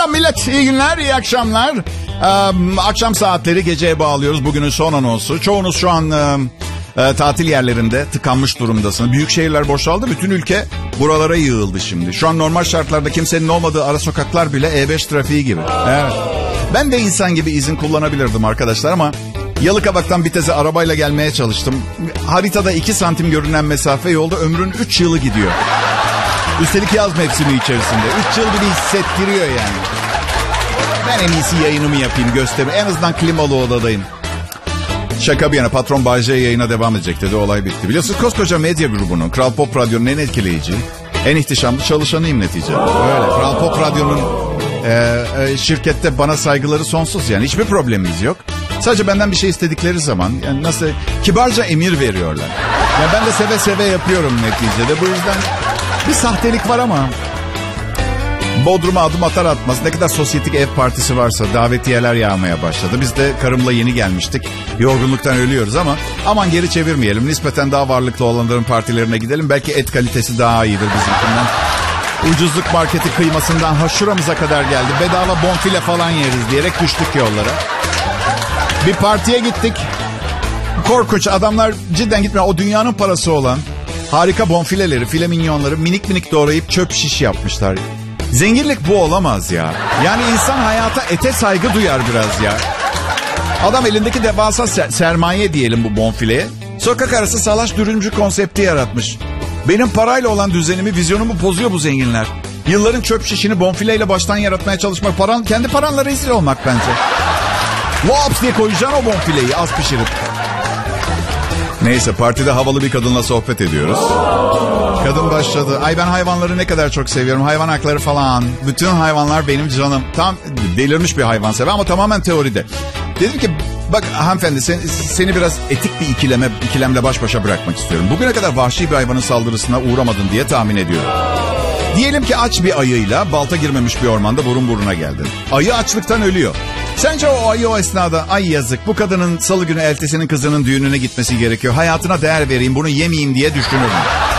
Selam millet, iyi günler, iyi akşamlar. Akşam saatleri, geceye bağlıyoruz. Bugünün son anonsu. Çoğunuz şu an tatil yerlerinde tıkanmış durumdasınız. Büyük şehirler boşaldı, bütün ülke buralara yığıldı şimdi. Şu an normal şartlarda kimsenin olmadığı ara sokaklar bile E5 trafiği gibi. Evet. Ben de insan gibi izin kullanabilirdim arkadaşlar ama Yalıkavak'tan Bitez'e arabayla gelmeye çalıştım. Haritada 2 santim görünen mesafe yolda ömrün 3 yılı gidiyor. Üstelik yaz mevsimi içerisinde. 3 yıl gibi hissettiriyor yani. Ben en iyisi yayınımı yapayım, göstereyim. En azından klimalı odadayım. Şaka bir yana, patron Bay J yayına devam edecek dedi, olay bitti. Biliyorsunuz koskoca medya grubunun, Kral Pop Radyo'nun en etkileyici, en ihtişamlı çalışanıyım neticede. Öyle. Kral Pop Radyo'nun şirkette bana saygıları sonsuz yani. Hiçbir problemimiz yok. Sadece benden bir şey istedikleri zaman yani nasıl kibarca emir veriyorlar. Yani ben de seve seve yapıyorum neticede. Bu yüzden bir sahtelik var ama Bodrum'a adım atar atmaz ne kadar sosyetik ev partisi varsa davetiyeler yağmaya başladı. Biz de karımla yeni gelmiştik. Yorgunluktan ölüyoruz ama aman geri çevirmeyelim. Nispeten daha varlıklı olanların partilerine gidelim. Belki et kalitesi daha iyidir bizimkinden. Ucuzluk marketi kıymasından şuramıza kadar geldi. Bedava bonfile falan yeriz diyerek düştük yollara. Bir partiye gittik. Korkunç, adamlar cidden gitmiyor. O dünyanın parası olan harika bonfileleri, file minyonları minik minik doğrayıp çöp şiş yapmışlar. Zenginlik bu olamaz ya. Yani insan hayata, ete saygı duyar biraz ya. Adam elindeki devasa sermaye diyelim bu bonfileye. Sokak arası salaş dürümcü konsepti yaratmış. Benim parayla olan düzenimi, vizyonumu bozuyor bu zenginler. Yılların çöp şişini bonfileyle baştan yaratmaya çalışmak, kendi paranla rezil olmak bence. Lops diye koyacaksın o bonfileyi az pişirip. Neyse, partide havalı bir kadınla sohbet ediyoruz. Kadın başladı. Ay ben hayvanları ne kadar çok seviyorum. Hayvan hakları falan. Bütün hayvanlar benim canım. Tam delirmiş bir hayvansever ama tamamen teoride. Dedim ki bak hanımefendi seni biraz etik bir ikilemle baş başa bırakmak istiyorum. Bugüne kadar vahşi bir hayvanın saldırısına uğramadın diye tahmin ediyorum. Diyelim ki aç bir ayıyla balta girmemiş bir ormanda burun buruna geldin. Ayı açlıktan ölüyor. Sence o ayı o esnada ay yazık bu kadının salı günü eltisinin kızının düğününe gitmesi gerekiyor. Hayatına değer vereyim bunu yemeyeyim diye düşünür mü?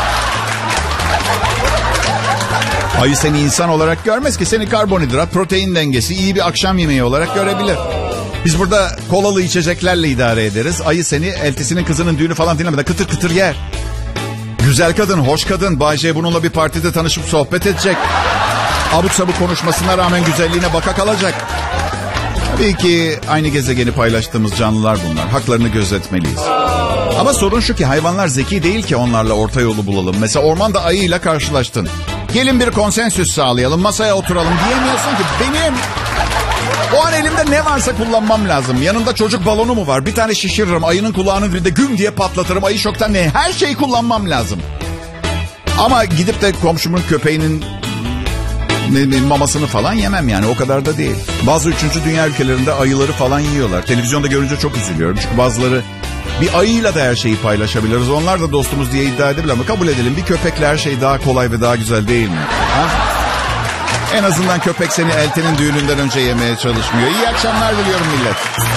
Ayı seni insan olarak görmez ki, seni karbonhidrat, protein dengesi, iyi bir akşam yemeği olarak görebilir. Biz burada kolalı içeceklerle idare ederiz. Ayı seni eltisinin kızının düğünü falan dinlemeden kıtır kıtır yer. Güzel kadın, hoş kadın. Bay J bununla bir partide tanışıp sohbet edecek. Abuk sabuk konuşmasına rağmen güzelliğine baka kalacak. Tabii ki aynı gezegeni paylaştığımız canlılar bunlar. Haklarını gözetmeliyiz. Ama sorun şu ki hayvanlar zeki değil ki onlarla orta yolu bulalım. Mesela ormanda ayıyla karşılaştın. Gelin bir konsensüs sağlayalım, masaya oturalım diyemiyorsun ki. Benim o an elimde ne varsa kullanmam lazım. Yanında çocuk balonu mu var? Bir tane şişiririm, ayının kulağının dibinde güm diye patlatırım. Ayı şoktan ne? Her şeyi kullanmam lazım. Ama gidip de komşumun köpeğinin mamasını falan yemem yani, o kadar da değil. Bazı 3. dünya ülkelerinde ayıları falan yiyorlar. Televizyonda görünce çok üzülüyorum. Çünkü bazıları bir ayıyla da her şeyi paylaşabiliriz. Onlar da dostumuz diye iddia edebilir ama kabul edelim, bir köpekle her şey daha kolay ve daha güzel değil mi? Ha? En azından köpek seni eltinin düğününden önce yemeye çalışmıyor. İyi akşamlar diliyorum millet.